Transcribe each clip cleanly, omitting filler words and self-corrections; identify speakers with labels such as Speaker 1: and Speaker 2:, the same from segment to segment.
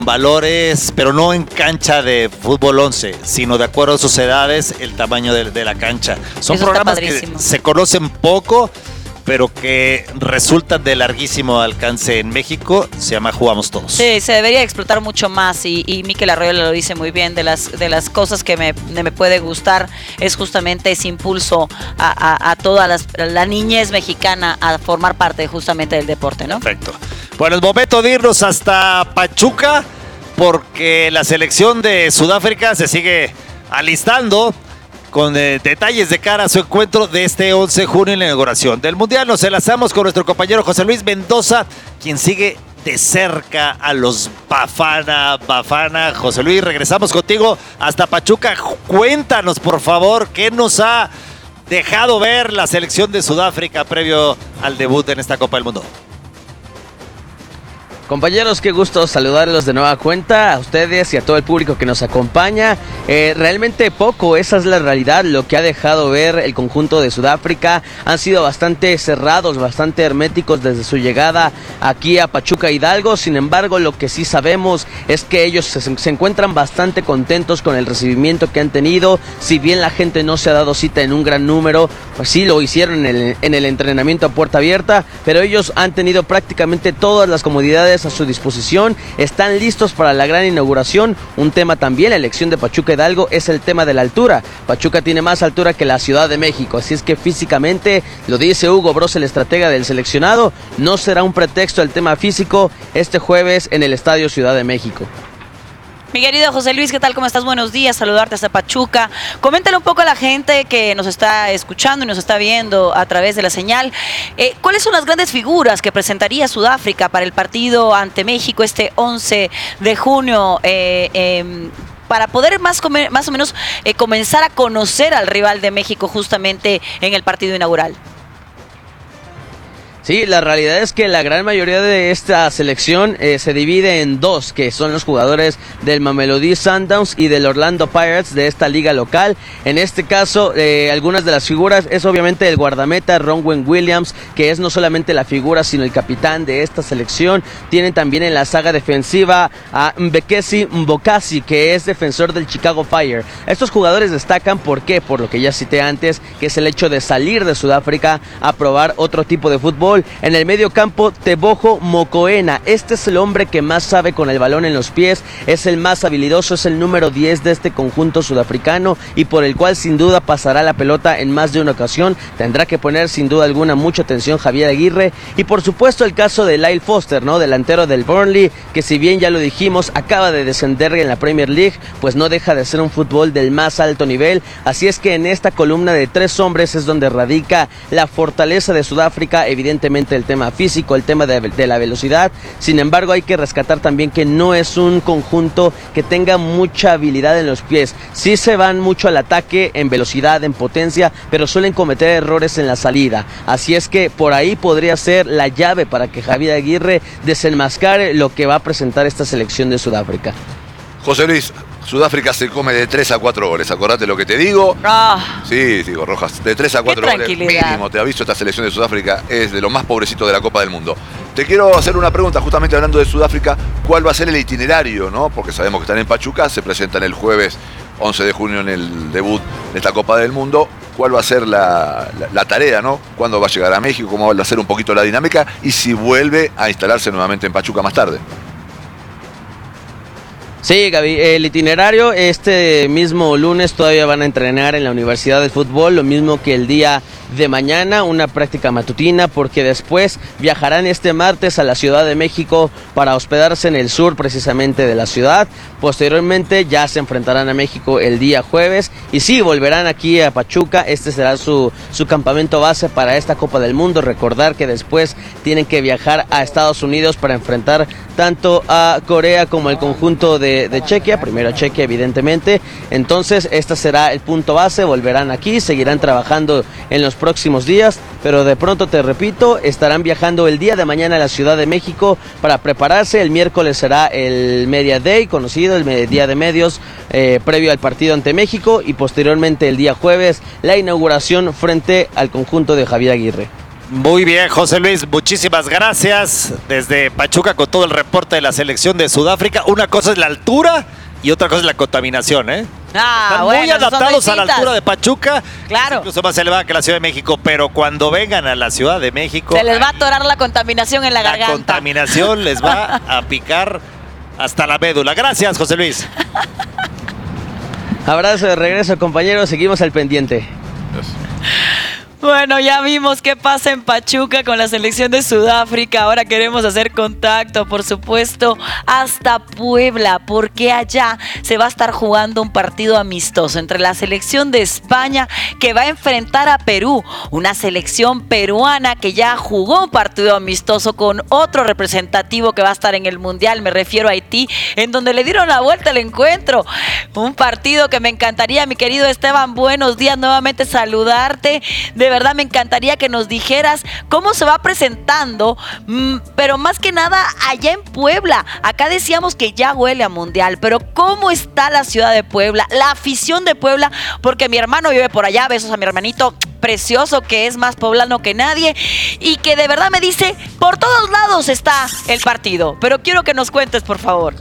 Speaker 1: valores, pero no en cancha de fútbol 11, sino de acuerdo a sus edades, el tamaño de la cancha. Son
Speaker 2: Eso
Speaker 1: programas que se conocen poco, pero que resultan de larguísimo alcance en México. Se llama Jugamos Todos.
Speaker 2: Sí, se debería explotar mucho más y Mikel Arreola lo dice muy bien. De las cosas que me puede gustar es justamente ese impulso a toda la niñez mexicana a formar parte justamente del deporte, ¿no?
Speaker 1: Perfecto. Bueno, es momento de irnos hasta Pachuca, porque la selección de Sudáfrica se sigue alistando con detalles de cara a su encuentro de este 11 de junio en la inauguración del Mundial. Nos enlazamos con nuestro compañero José Luis Mendoza, quien sigue de cerca a los Bafana. José Luis, regresamos contigo hasta Pachuca. Cuéntanos, por favor, qué nos ha dejado ver la selección de Sudáfrica previo al debut en esta Copa del Mundo.
Speaker 3: Compañeros, qué gusto saludarlos de nueva cuenta a ustedes y a todo el público que nos acompaña. Realmente poco, esa es la realidad. Lo que ha dejado ver el conjunto de Sudáfrica han sido bastante cerrados, bastante herméticos desde su llegada aquí a Pachuca Hidalgo. Sin embargo, lo que sí sabemos es que ellos se encuentran bastante contentos con el recibimiento que han tenido. Si bien la gente no se ha dado cita en un gran número, pues sí lo hicieron en el entrenamiento a puerta abierta, pero ellos han tenido prácticamente todas las comodidades a su disposición, están listos para la gran inauguración. Un tema también, la elección de Pachuca Hidalgo, es el tema de la altura. Pachuca tiene más altura que la Ciudad de México, así es que físicamente, lo dice Hugo Bross, el estratega del seleccionado, no será un pretexto el tema físico este jueves en el Estadio Ciudad de México.
Speaker 2: Mi querido José Luis, ¿qué tal? ¿Cómo estás? Buenos días, saludarte hasta Pachuca. Coméntale un poco a la gente que nos está escuchando y nos está viendo a través de la señal. ¿Cuáles son las grandes figuras que presentaría Sudáfrica para el partido ante México este 11 de junio? Para poder más o menos comenzar a conocer al rival de México justamente en el partido inaugural.
Speaker 3: Sí, la realidad es que la gran mayoría de esta selección se divide en dos, que son los jugadores del Mamelodi Sundowns y del Orlando Pirates de esta liga local. En este caso, algunas de las figuras es obviamente el guardameta Ronwen Williams, que es no solamente la figura, sino el capitán de esta selección. Tienen también en la saga defensiva a Mbekesi Mbokasi, que es defensor del Chicago Fire. Estos jugadores destacan, ¿por qué? Por lo que ya cité antes, que es el hecho de salir de Sudáfrica a probar otro tipo de fútbol. En el medio campo, Teboho Mokoena. Este es el hombre que más sabe con el balón en los pies, es el más habilidoso, es el número 10 de este conjunto sudafricano y por el cual sin duda pasará la pelota en más de una ocasión. Tendrá que poner sin duda alguna mucha atención Javier Aguirre. Y por supuesto el caso de Lyle Foster, ¿no? Delantero del Burnley, que si bien ya lo dijimos, acaba de descender en la Premier League, pues no deja de ser un fútbol del más alto nivel. Así es que en esta columna de tres hombres es donde radica la fortaleza de Sudáfrica, evidentemente el tema físico, el tema de la velocidad. Sin embargo, hay que rescatar también que no es un conjunto que tenga mucha habilidad en los pies. Sí se van mucho al ataque en velocidad, en potencia, pero suelen cometer errores en la salida. Así es que por ahí podría ser la llave para que Javier Aguirre desenmascare lo que va a presentar esta selección de Sudáfrica.
Speaker 4: José Luis, Sudáfrica se come de 3 a 4 goles, acordate lo que te digo. Sí, digo, Rojas, de 3 a 4 goles mínimo, te aviso, esta selección de Sudáfrica es de lo más pobrecito de la Copa del Mundo. Te quiero hacer una pregunta, justamente hablando de Sudáfrica, ¿cuál va a ser el itinerario, no? Porque sabemos que están en Pachuca, se presentan el jueves 11 de junio en el debut de esta Copa del Mundo. ¿Cuál va a ser la tarea, no? ¿Cuándo va a llegar a México? ¿Cómo va a ser un poquito la dinámica? Y si vuelve a instalarse nuevamente en Pachuca más tarde.
Speaker 3: Sí, Gaby, el itinerario este mismo lunes todavía van a entrenar en la Universidad de Fútbol, lo mismo que el día de mañana, una práctica matutina, porque después viajarán este martes a la Ciudad de México para hospedarse en el sur precisamente de la ciudad. Posteriormente ya se enfrentarán a México el día jueves y sí, volverán aquí a Pachuca. Este será su campamento base para esta Copa del Mundo. Recordar que después tienen que viajar a Estados Unidos para enfrentar tanto a Corea como al conjunto de Chequia, primero a Chequia evidentemente. Entonces este será el punto base, volverán aquí, seguirán trabajando en los próximos días, pero de pronto te repito, estarán viajando el día de mañana a la Ciudad de México para prepararse. El miércoles será el Media Day, conocido, el día de medios previo al partido ante México, y posteriormente el día jueves la inauguración frente al conjunto de Javier Aguirre.
Speaker 1: Muy bien, José Luis, muchísimas gracias. Desde Pachuca con todo el reporte de la selección de Sudáfrica. Una cosa es la altura y otra cosa es la contaminación, ¿eh? Están muy adaptados a la altura de Pachuca.
Speaker 2: Claro.
Speaker 1: Incluso más elevada que la Ciudad de México. Pero cuando vengan a la Ciudad de México,
Speaker 2: se les va a atorar la contaminación en la garganta.
Speaker 1: La contaminación les va a picar hasta la médula. Gracias, José Luis.
Speaker 3: Abrazo de regreso, compañeros. Seguimos al pendiente.
Speaker 2: Bueno, ya vimos qué pasa en Pachuca con la selección de Sudáfrica. Ahora queremos hacer contacto, por supuesto, hasta Puebla, porque allá se va a estar jugando un partido amistoso entre la selección de España, que va a enfrentar a Perú, una selección peruana que ya jugó un partido amistoso con otro representativo que va a estar en el Mundial, me refiero a Haití, en donde le dieron la vuelta al encuentro. Un partido que me encantaría, mi querido Esteban, buenos días, nuevamente saludarte. De verdad me encantaría que nos dijeras cómo se va presentando, pero más que nada allá en Puebla. Acá decíamos que ya huele a Mundial, pero ¿cómo está la ciudad de Puebla, la afición de Puebla? Porque mi hermano vive por allá, besos a mi hermanito precioso que es más poblano que nadie y que de verdad me dice, por todos lados está el partido, pero quiero que nos cuentes, por favor.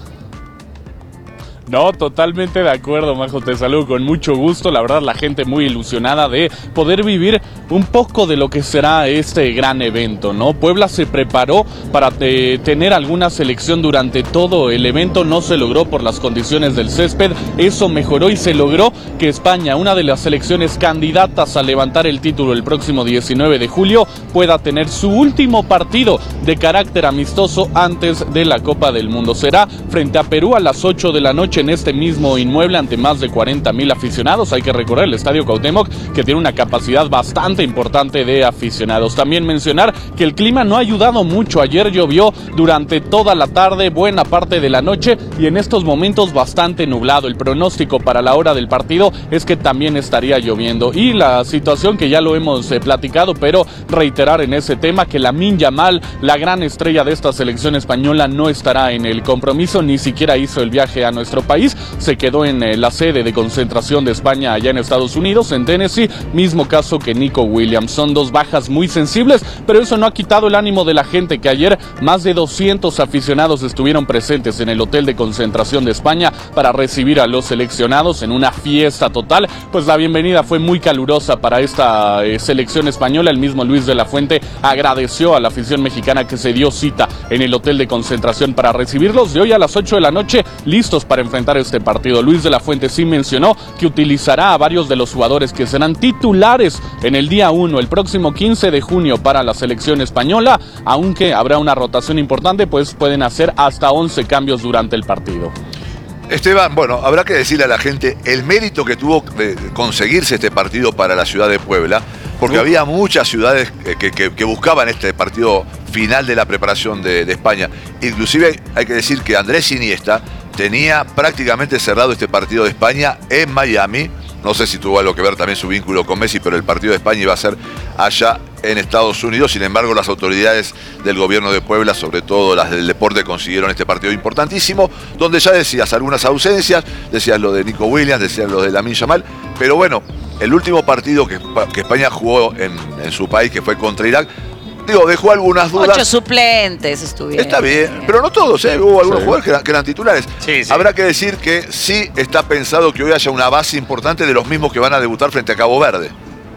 Speaker 5: No, totalmente de acuerdo, Majo, te saludo con mucho gusto. La verdad, la gente muy ilusionada de poder vivir un poco de lo que será este gran evento, ¿no? Puebla se preparó para tener alguna selección durante todo el evento. No se logró por las condiciones del césped. Eso mejoró y se logró que España, una de las selecciones candidatas a levantar el título el próximo 19 de julio, pueda tener su último partido de carácter amistoso antes de la Copa del Mundo. Será frente a Perú a las 8 de la noche en este mismo inmueble ante más de 40,000 aficionados. Hay que recorrer el Estadio Cuauhtémoc, que tiene una capacidad bastante importante de aficionados. También mencionar que el clima no ha ayudado mucho. Ayer llovió durante toda la tarde, buena parte de la noche y en estos momentos bastante nublado. El pronóstico para la hora del partido es que también estaría lloviendo. Y la situación que ya lo hemos platicado, pero reiterar en ese tema que Lamine Yamal, la gran estrella de esta selección española, no estará en el compromiso, ni siquiera hizo el viaje a nuestro país, se quedó en la sede de concentración de España allá en Estados Unidos, en Tennessee, mismo caso que Nico Williams. Son dos bajas muy sensibles, pero eso no ha quitado el ánimo de la gente, que ayer más de 200 aficionados estuvieron presentes en el hotel de concentración de España para recibir a los seleccionados en una fiesta total. Pues la bienvenida fue muy calurosa para esta selección española. El mismo Luis de la Fuente agradeció a la afición mexicana que se dio cita en el hotel de concentración para recibirlos. De hoy a las 8 de la noche, listos para enfrentar este partido. Luis de la Fuente sí mencionó que utilizará a varios de los jugadores que serán titulares en el día 1, el próximo 15 de junio para la selección española, aunque habrá una rotación importante, pues pueden hacer hasta 11 cambios durante el partido.
Speaker 4: Esteban, bueno, habrá que decirle a la gente el mérito que tuvo de conseguirse este partido para la ciudad de Puebla, porque había muchas ciudades que buscaban este partido final de la preparación de España. Inclusive hay que decir que Andrés Iniesta tenía prácticamente cerrado este partido de España en Miami. No sé si tuvo algo que ver también su vínculo con Messi, pero el partido de España iba a ser allá en Estados Unidos. Sin embargo, las autoridades del gobierno de Puebla, sobre todo las del deporte, consiguieron este partido importantísimo, donde ya decías algunas ausencias, decías lo de Nico Williams, decías lo de Lamine Yamal, pero bueno, el último partido que España jugó en su país, que fue contra Irak, dejó algunas dudas.
Speaker 2: 8 suplentes estuvieron.
Speaker 4: Está bien, pero no todos, hubo algunos jugadores que eran titulares.
Speaker 1: Sí.
Speaker 4: Habrá que decir que sí está pensado que hoy haya una base importante de los mismos que van a debutar frente a Cabo Verde.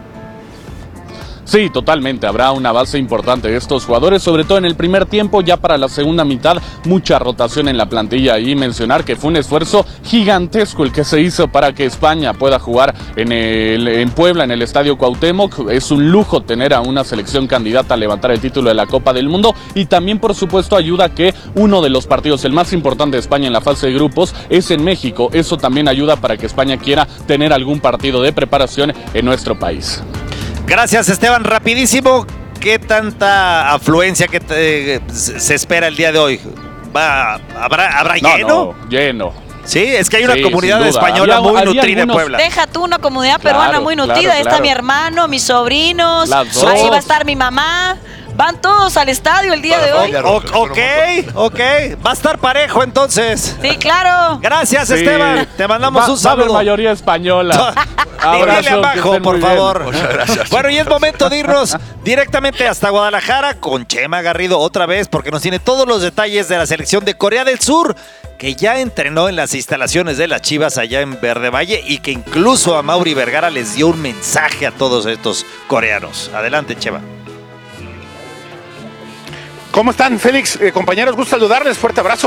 Speaker 5: Sí, totalmente, habrá una base importante de estos jugadores, sobre todo en el primer tiempo. Ya para la segunda mitad, mucha rotación en la plantilla, y mencionar que fue un esfuerzo gigantesco el que se hizo para que España pueda jugar en Puebla, en el Estadio Cuauhtémoc. Es un lujo tener a una selección candidata a levantar el título de la Copa del Mundo, y también por supuesto ayuda que uno de los partidos, el más importante de España en la fase de grupos, es en México. Eso también ayuda para que España quiera tener algún partido de preparación en nuestro país.
Speaker 1: Gracias, Esteban. Rapidísimo, ¿qué tanta afluencia se espera el día de hoy? ¿Habrá lleno?
Speaker 5: No, lleno.
Speaker 1: Sí, es que hay una comunidad española muy nutrida en Puebla.
Speaker 2: Deja tú una comunidad peruana muy nutrida. Claro. Está mi hermano, mis sobrinos, ahí va a estar mi mamá. Van todos al estadio el día de hoy.
Speaker 1: Ok. Va a estar parejo entonces.
Speaker 2: Sí, claro.
Speaker 1: Gracias, Esteban. Te mandamos un saludo.
Speaker 5: mayoría española.
Speaker 1: Dile abajo, por favor.
Speaker 4: Muchas gracias.
Speaker 1: Bueno, y es momento de irnos directamente hasta Guadalajara con Chema Garrido otra vez, porque nos tiene todos los detalles de la selección de Corea del Sur, que ya entrenó en las instalaciones de las Chivas allá en Verde Valle y que incluso a Mauri Vergara les dio un mensaje a todos estos coreanos. Adelante, Chema.
Speaker 6: ¿Cómo están, Félix? Compañeros, gusto saludarles, fuerte abrazo.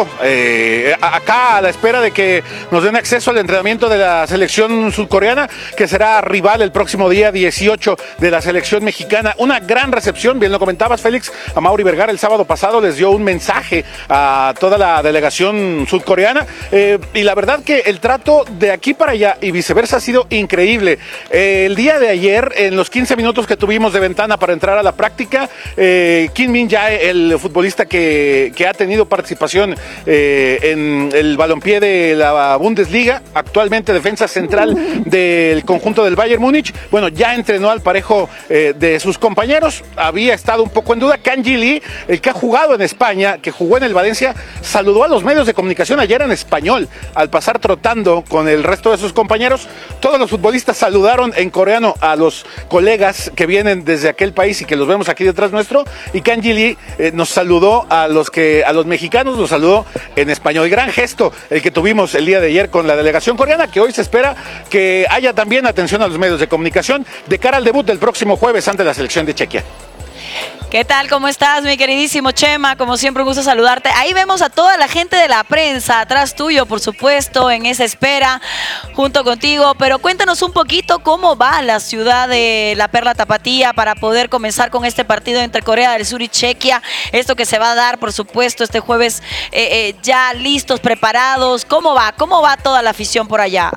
Speaker 6: Acá a la espera de que nos den acceso al entrenamiento de la selección sudcoreana, que será rival el próximo día 18 de la selección mexicana. Una gran recepción, bien lo comentabas, Félix. A Mauri Vergara el sábado pasado les dio un mensaje a toda la delegación sudcoreana. Y la verdad que el trato de aquí para allá y viceversa ha sido increíble. El día de ayer, en los 15 minutos que tuvimos de ventana para entrar a la práctica, Kim Min-jae, el futbolista que ha tenido participación en el balompié de la Bundesliga, actualmente defensa central del conjunto del Bayern Múnich, bueno, ya entrenó al parejo de sus compañeros, había estado un poco en duda. Kang Ji-lee, el que ha jugado en España, que jugó en el Valencia, saludó a los medios de comunicación ayer en español, al pasar trotando con el resto de sus compañeros. Todos los futbolistas saludaron en coreano a los colegas que vienen desde aquel país y que los vemos aquí detrás nuestro, y Kang Ji-lee nos saludó a los mexicanos, los saludó en español. Gran gesto el que tuvimos el día de ayer con la delegación coreana, que hoy se espera que haya también atención a los medios de comunicación de cara al debut del próximo jueves ante la selección de Chequia.
Speaker 2: ¿Qué tal? ¿Cómo estás, mi queridísimo Chema? Como siempre, un gusto saludarte. Ahí vemos a toda la gente de la prensa, atrás tuyo, por supuesto, en esa espera, junto contigo. Pero cuéntanos un poquito cómo va la ciudad de la Perla Tapatía para poder comenzar con este partido entre Corea del Sur y Chequia. Esto que se va a dar, por supuesto, este jueves, ya listos, preparados. ¿Cómo va? ¿Cómo va toda la afición por allá?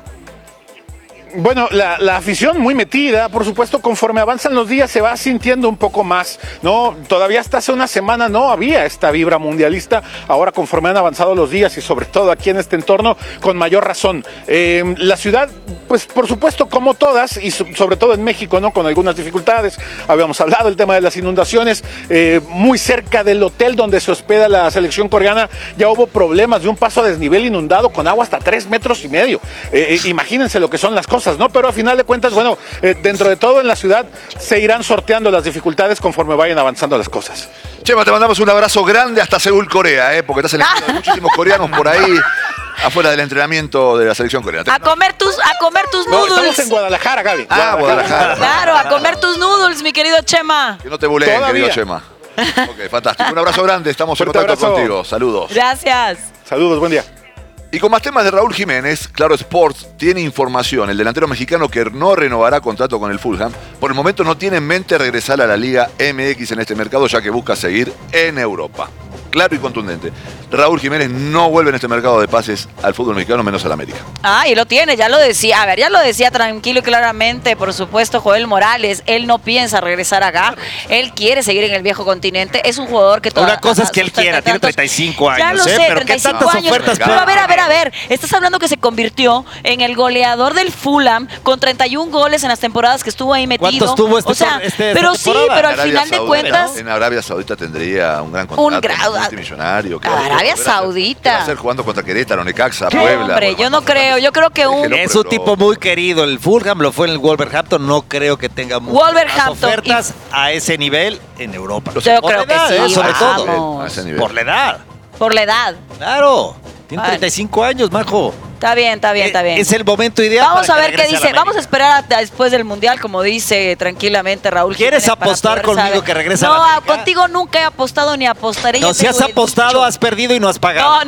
Speaker 6: Bueno, la afición muy metida, por supuesto, conforme avanzan los días se va sintiendo un poco más, ¿no? Todavía hasta hace una semana no había esta vibra mundialista, ahora conforme han avanzado los días y sobre todo aquí en este entorno, con mayor razón. La ciudad, pues por supuesto, como todas, y sobre todo en México, ¿no? Con algunas dificultades, habíamos hablado del tema de las inundaciones, muy cerca del hotel donde se hospeda la selección coreana, ya hubo problemas de un paso a desnivel inundado con agua hasta 3,5 metros. Imagínense lo que son las cosas, ¿no? Pero a final de cuentas, bueno, dentro de todo en la ciudad se irán sorteando las dificultades conforme vayan avanzando las cosas.
Speaker 4: Chema, te mandamos un abrazo grande hasta Seúl, Corea, porque estás eligiendo muchísimos coreanos por ahí afuera del entrenamiento de la selección coreana.
Speaker 2: A comer tus
Speaker 6: No,
Speaker 2: noodles.
Speaker 6: estamos en Guadalajara, Gaby.
Speaker 4: Guadalajara.
Speaker 2: Claro, a comer tus noodles, mi querido Chema.
Speaker 4: Que no te buleen,
Speaker 6: Todavía.
Speaker 4: querido Chema. Ok, fantástico. Un abrazo grande, estamos en
Speaker 6: Fuerte
Speaker 4: contacto
Speaker 6: abrazo.
Speaker 4: contigo. Saludos.
Speaker 2: Gracias.
Speaker 6: Saludos, buen día.
Speaker 4: Y con más temas de Raúl Jiménez, Claro Sports tiene información. El delantero mexicano que no renovará contrato con el Fulham, por el momento no tiene en mente regresar a la Liga MX en este mercado, ya que busca seguir en Europa. Claro y contundente. Raúl Jiménez no vuelve en este mercado de pases al fútbol mexicano, menos al América.
Speaker 2: Ah, y lo tiene, ya lo decía. A ver, ya lo decía tranquilo y claramente, por supuesto, Joel Morales. Él no piensa regresar acá. Él quiere seguir en el viejo continente. Es un jugador que todavía...
Speaker 1: Una cosa es que él quiera, tiene 35 años.
Speaker 2: Ya lo sé,
Speaker 1: pero
Speaker 2: 35
Speaker 1: ¿qué tantas
Speaker 2: años.
Speaker 1: ofertas
Speaker 2: Pero a ver. Estás hablando que se convirtió en el goleador del Fulham con 31 goles en las temporadas que estuvo ahí metido.
Speaker 1: ¿Cuántos tuvo
Speaker 2: pero sí, pero al final de cuentas...
Speaker 4: En Arabia Saudita tendría un gran contrato. Multimillonario.
Speaker 2: Arabia Saudita.
Speaker 4: ¿Qué va a hacer jugando contra Querétaro, Necaxa, Puebla?
Speaker 2: Hombre, yo no creo. Yo creo que
Speaker 1: es un tipo muy querido. El Fulham lo fue en el Wolverhampton. No creo que tenga muchas ofertas a ese nivel en Europa.
Speaker 2: Yo creo que sí,
Speaker 1: sobre todo. Por la edad.
Speaker 2: Por la edad.
Speaker 1: Claro. Tiene 35 años, majo.
Speaker 2: Está bien.
Speaker 1: Es el momento ideal.
Speaker 2: Vamos a ver qué dice. Vamos a esperar hasta después del Mundial, como dice tranquilamente Raúl.
Speaker 1: ¿Quieres apostar conmigo que regresa a la América?
Speaker 2: No, contigo nunca he apostado ni apostaré.
Speaker 1: No, si has apostado, has perdido y no has pagado.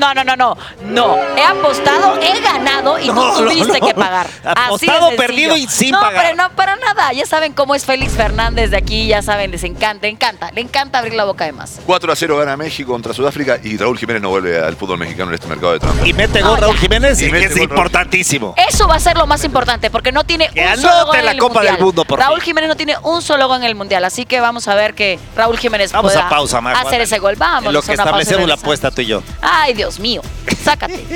Speaker 2: No. He apostado, he ganado y tú tuviste que pagar.
Speaker 1: Apostado, perdido y sin pagar.
Speaker 2: No, pero no para nada. Ya saben cómo es Félix Fernández de aquí. Ya saben, les encanta. Le encanta abrir la boca de más.
Speaker 4: 4-0 gana México contra Sudáfrica y Raúl Jiménez no vuelve al fútbol mexicano en este mercado de transfer.
Speaker 1: Y mete gol Raúl Jiménez, que es importantísimo.
Speaker 2: Eso va a ser lo más importante, porque no tiene
Speaker 1: que
Speaker 2: un solo gol en
Speaker 1: la
Speaker 2: el
Speaker 1: Copa
Speaker 2: Mundial.
Speaker 1: del Mundo, por
Speaker 2: Raúl
Speaker 1: fin.
Speaker 2: Jiménez no tiene un solo gol en el Mundial, así que vamos a ver que Raúl Jiménez pueda
Speaker 1: a pausa, Marco,
Speaker 2: hacer ese gol. Vamos
Speaker 1: en lo que establecemos la apuesta tú y yo.
Speaker 2: Ay, Dios mío, sácate.